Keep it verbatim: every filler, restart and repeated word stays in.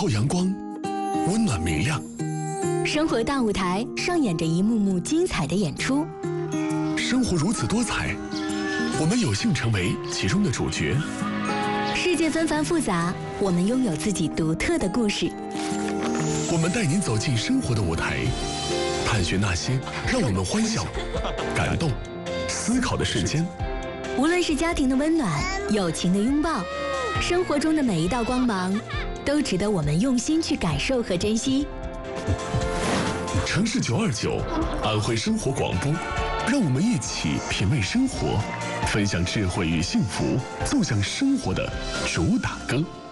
透阳光，温暖明亮。 生活大舞台上演着一幕幕精彩的演出。 生活如此多彩，我们有幸成为其中的主角。 世界纷繁复杂，我们拥有自己独特的故事。 我们带您走进生活的舞台，探寻那些让我们欢笑、感动、思考的瞬间。 无论是家庭的温暖、友情的拥抱，生活中的每一道光芒，都值得我们用心去感受和珍惜。 城市九二九，安徽生活广播，让我们一起品味生活，分享智慧与幸福，奏响生活的主打歌。